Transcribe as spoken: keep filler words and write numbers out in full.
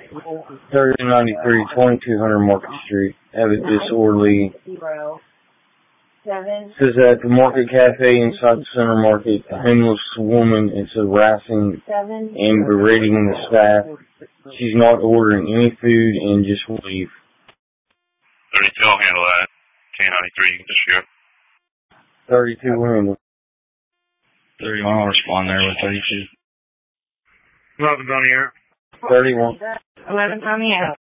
thirty ninety-three, twenty-two hundred Market Street. Have a disorderly. Says at the Market Cafe inside the Center Market, a homeless woman is harassing and berating the staff. She's not ordering any food and just will leave. thirty-two, I'll handle that. ten ninety-three, you can just shoot. thirty-two, will handle. thirty-one, I'll respond there with thirty-two. eleven's on the air. thirty-one. eleven's on the air.